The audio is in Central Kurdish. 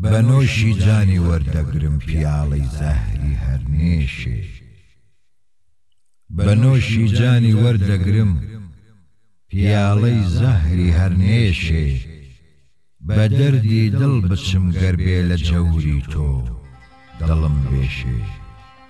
بەنۆشی جانی وەردەگرم پیاڵەی زەهری هەرنێشێ بەنۆشی جانی وەردەگرم پیاڵەی زەهری هەرنێشێ بە دەردی دڵ بچم گەر بێ لە جەوری تۆ دڵم بێشێ